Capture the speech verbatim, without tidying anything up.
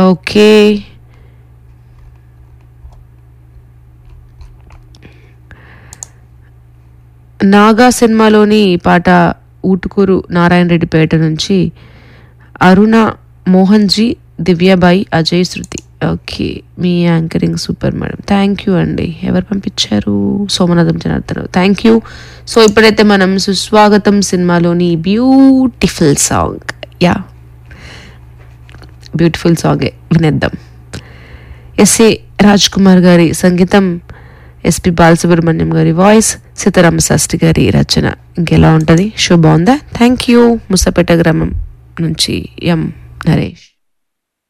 Okay, Naga సినిమాలోని పాట ఊటుకూరు నారాయణ రెడ్డిపేట నుంచి అరుణ Mohan G, Divya Bai, Ajay, Shruti. Okay, me anchoring super madam, thank you అండి. ఎవరు పంపించారు? Somanatham Janardhan, thank you. So ఇప్పుడైతే మనం సుస్వాగతం సినిమాలోని బ్యూటిఫుల్ సాంగ్, యా బ్యూటిఫుల్ సాంగే వినేద్దాం. ఎస్ఏ రాజ్ కుమార్ గారి సంగీతం, ఎస్పి బాలసుబ్రహ్మణ్యం గారి వాయిస్, సీతారామ శాస్త్రి గారి రచన. ఇంకెలా ఉంటుంది? షో బాగుందా? Thank you. ముసాపేట గ్రామం నుంచి ఎం నరేష్.